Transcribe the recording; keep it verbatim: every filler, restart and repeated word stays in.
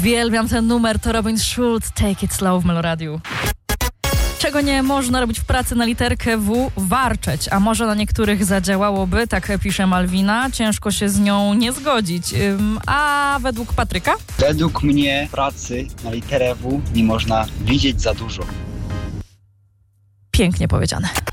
Uwielbiam ten numer, to Robin Schulz, Take It Slow w Meloradiu. Czego nie można robić w pracy na literkę W? Warczeć. A może na niektórych zadziałałoby, tak pisze Malwina, ciężko się z nią nie zgodzić. Ym, a według Patryka? Według mnie w pracy na literę W nie można widzieć za dużo. Pięknie powiedziane.